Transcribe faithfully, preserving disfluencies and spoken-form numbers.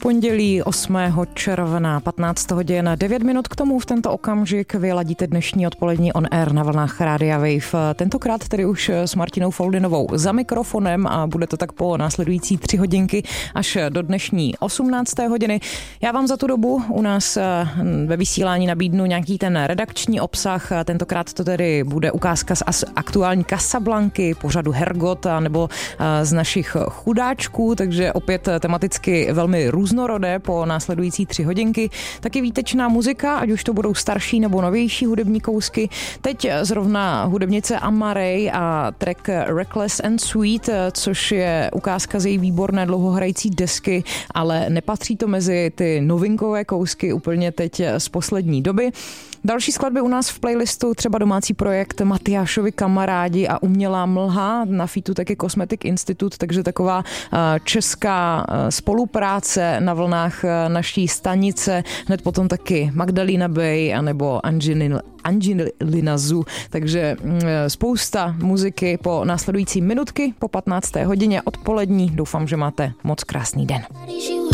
pondělí osmého června, patnáct hodin devět minut. K tomu v tento okamžik vy ladíte dnešní odpolední on air na vlnách Rádia Wave. Tentokrát tedy už s Martinou Foldinovou za mikrofonem a bude to tak po následující tři hodinky až do dnešní osmnácté hodiny. Já vám za tu dobu u nás ve vysílání nabídnu nějaký ten redakční obsah. Tentokrát to tedy bude ukázka z aktuální Casablanky, pořadu Hergot nebo z našich chudáčků, takže opět tematicky velmi různorodé po následující tři hodinky. Taky výtečná muzika, ať už to budou starší nebo novější hudební kousky. Teď zrovna hudebnice Amarey a track Reckless and Sweet, což je ukázka z její výborné dlouhohrající desky, ale nepatří to mezi ty novinkové kousky úplně teď z poslední doby. Další skladby u nás v playlistu, třeba domácí projekt Matyášovi kamarádi a Umělá mlha, na featu taky Cosmetic Institute, takže taková česká spolupráce na vlnách naší stanice, hned potom taky Magdalena Bay anebo Angelina, Angelina Zu, takže spousta muziky po následující minutky po patnácté hodině odpolední. Doufám, že máte moc krásný den.